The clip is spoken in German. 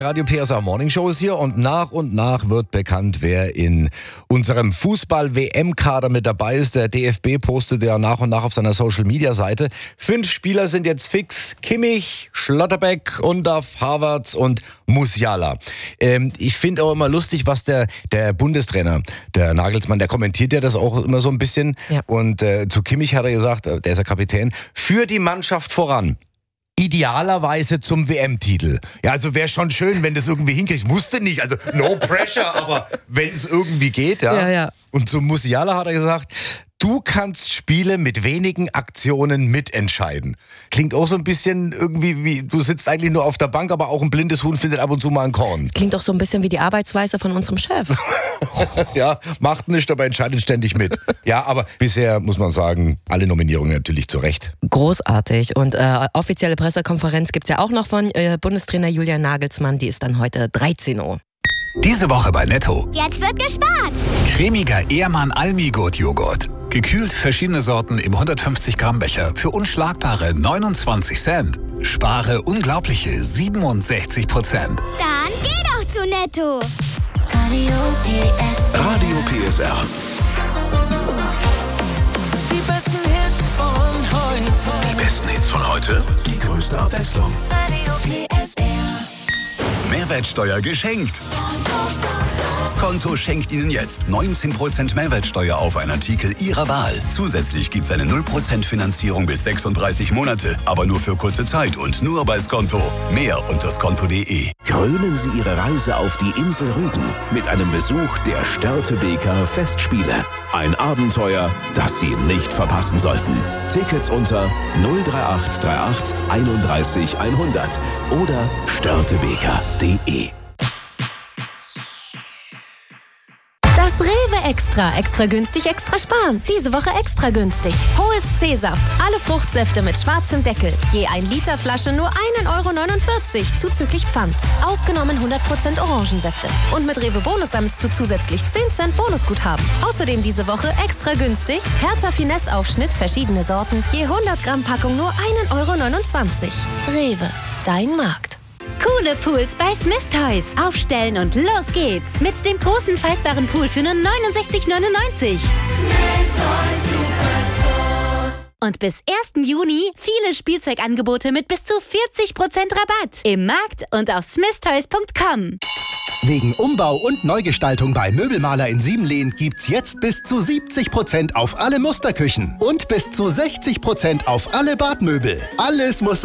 Radio PSA Morning Show ist hier und nach wird bekannt, wer in unserem Fußball-WM-Kader mit dabei ist. Der DFB postet ja nach und nach auf seiner Social-Media-Seite. 5 Spieler sind jetzt fix. Kimmich, Schlotterbeck, Undav, Havertz und Musiala. Ich finde auch immer lustig, was der Bundestrainer, der Nagelsmann, der kommentiert ja das auch immer so ein bisschen. Ja. Und zu Kimmich hat er gesagt, der ist ja Kapitän, für die Mannschaft voran. Idealerweise zum WM-Titel. Ja, also wäre schon schön, wenn das irgendwie hinkriegt. Musste nicht, also no pressure, aber wenn es irgendwie geht, ja. Ja. Und zu Musiala hat er gesagt, du kannst Spiele mit wenigen Aktionen mitentscheiden. Klingt auch so ein bisschen irgendwie wie, du sitzt eigentlich nur auf der Bank, aber auch ein blindes Huhn findet ab und zu mal ein Korn. Klingt auch so ein bisschen wie die Arbeitsweise von unserem Chef. Ja, macht nichts, aber entscheidet ständig mit. Ja, aber bisher muss man sagen, alle Nominierungen natürlich zu Recht. Großartig. Und offizielle Pressekonferenz gibt es ja auch noch von Bundestrainer Julian Nagelsmann. Die ist dann heute 13 Uhr. Diese Woche bei Netto. Jetzt wird gespart. Cremiger Ehrmann Almi-Gut-Joghurt. Gekühlt verschiedene Sorten im 150 Gramm Becher für unschlagbare 29 Cent. Spare unglaubliche 67%. Dann geh doch zu Netto. Radio PSR. Die besten Hits von heute. Die besten Hits von heute. Die größte Abwechslung. Radio PSR. Mehrwertsteuer geschenkt. Skonto schenkt Ihnen jetzt 19% Mehrwertsteuer auf einen Artikel Ihrer Wahl. Zusätzlich gibt es eine 0% Finanzierung bis 36 Monate, aber nur für kurze Zeit und nur bei Skonto. Mehr unter skonto.de. Krönen Sie Ihre Reise auf die Insel Rügen mit einem Besuch der Störtebeker Festspiele. Ein Abenteuer, das Sie nicht verpassen sollten. Tickets unter 03838 31 100 oder störtebeker.de. Das Rewe Extra günstig, extra sparen. Diese Woche extra günstig. Hohes C-Saft, alle Fruchtsäfte mit schwarzem Deckel. Je 1 Liter Flasche nur 1,49 € zuzüglich Pfand. Ausgenommen 100% Orangensäfte. Und mit Rewe Bonus sammelst du zusätzlich 10 Cent Bonusguthaben. Außerdem diese Woche extra günstig. Hertha Finesse Aufschnitt, verschiedene Sorten. Je 100 Gramm Packung nur 1,29 €. Rewe, dein Markt. Coole Pools bei Smith Toys. Aufstellen und los geht's. Mit dem großen faltbaren Pool für nur 69,99 €. Und bis 1. Juni viele Spielzeugangebote mit bis zu 40% Rabatt. Im Markt und auf smithtoys.com. Wegen Umbau und Neugestaltung bei Möbelmaler in Siebenlehn gibt's jetzt bis zu 70% auf alle Musterküchen und bis zu 60% auf alle Badmöbel. Alles muss